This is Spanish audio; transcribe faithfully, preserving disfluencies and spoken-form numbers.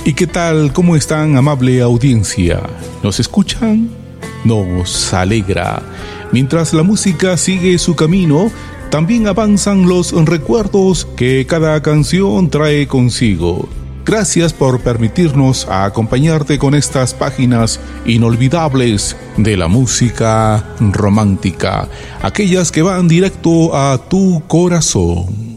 ¿Y qué tal? ¿Cómo están, amable audiencia? ¿Nos escuchan? Nos alegra. Mientras la música sigue su camino, también avanzan los recuerdos que cada canción trae consigo. Gracias por permitirnos acompañarte con estas páginas inolvidables de la música romántica, aquellas que van directo a tu corazón.